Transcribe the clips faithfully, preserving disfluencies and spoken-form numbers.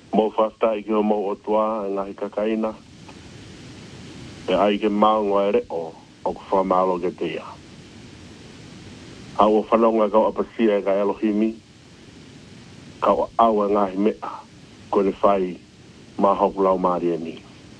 Mo fasta i ke o mo o tua ngahi kakaina. E ai ke maungo e re o o ku whamalo ke te ia. Au o whanonga kau apasia e ka Elohimi. Kau au e ngahi mea ko le whai ma hoku lau maari e ni.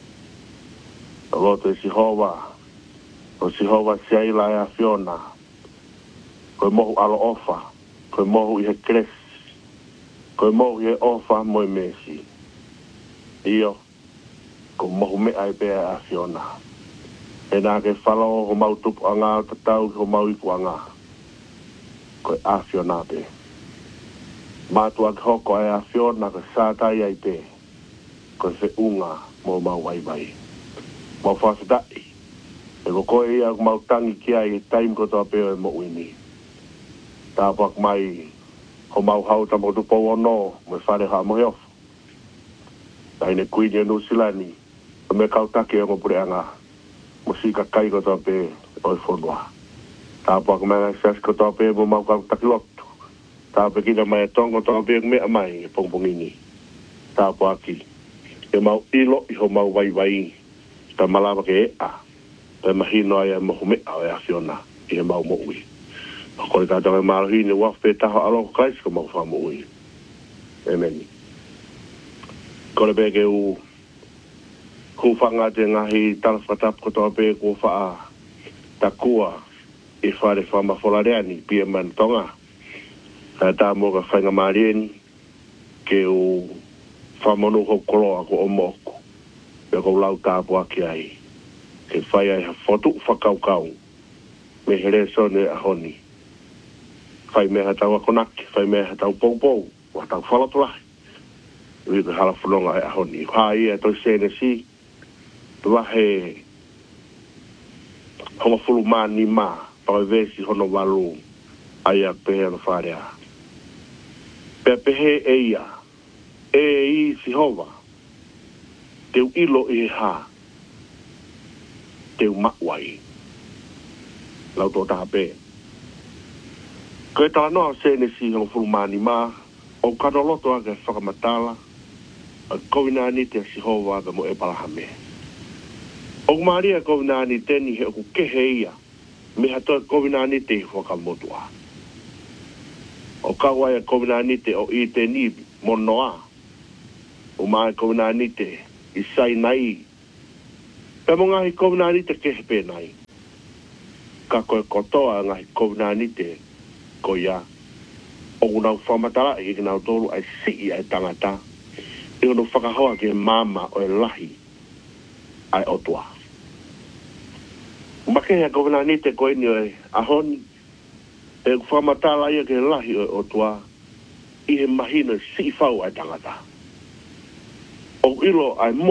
O loto e Sihova. O Sihova siai la e a Fiona. Koe mohu alo ofa. Koe mohu i he kres. Koe mohu i he ofa mo i mesi. Iyo. Ko mohu mea e pēa a Fiona. E nā ke whalo ho mau tupu a ngā tatau ho mau iku a ngā. Koe a Fiona pe. Mātua ke hoko e a Fiona ko sātai ai pe. Koe se unga mo mau wai wai. Mau whawhitai. E ko koe ia mau tangi ki ai e taim ko toa peo e mo uini. Tāpak mai ho mau hauta mo tupo ono me whare ha mo heofu. Taine kuini e nusilani. Me kautake e mo pure anga. Musika kai ko toa pe o i whonua. Tāpak mai sas ko toa pe mo mau kautake lotu. Tāpak ina mai e tongo toa pe mea mai e pongpongini. Tāpaki. E mau ilo i ho mau wai wai. Ta malama ke e a. Pe mahino ai e mohu mea o e a Fiona. I e mau mo ui. Ko le tātou e marohine wafe taho alo kaisi ko mau whamu ui. Amen. Ko le peke u hufanga te ngahi talawhatap ko toa pe ko wha takua i whare whama wholareani pia man tonga. Tā tā mo ka whainga marieni ke u whamonu ho koloa ko o moku. Pe ko lau tāpua ki ai. Ke whai ai ha whotu whakaukau. Me here sone a honi. Whai mea tau akonaki, whai mea tau poupou, wa tau whalatulahi. Ui ka hala whanonga e ahoni. Hai e toi sene si, tua he honga fulu maa ni maa, pao vesi hono walu, aia pehe na wharea. Pe pehe e ia, e i si hova, teu ilo i ha, teu makwai, lau tō taha pehe. Koe tala noa se ne si hong fulmani ma, o kanoloto aga whakamatala, a kowinani te si hova aga mo e palahame. O maria kowinani teni he oku kehe ia, me hatoa kowinani te whakamotua. O kawai a kowinani te o i te ni monoa, o mai kowinani te i sai nai. Pe mo ngahi kowinani te kehe pe nai. Ka koe kotoa ngahi kowinani te ko ia o unau whamatara i ki nau tolu ai sii ai tangata i unu whakahoa ki mama o e lahi ai otua. Makehea kovina ni te koe ni o e ahoni e whamatara i ki lahi o e otua i he mahina sii whau ai tangata. O ilo ai mo